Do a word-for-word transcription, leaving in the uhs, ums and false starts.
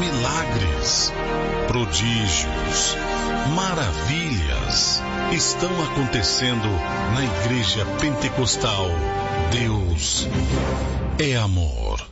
milagres, prodígios, maravilhas estão acontecendo na Igreja Pentecostal. Deus é amor.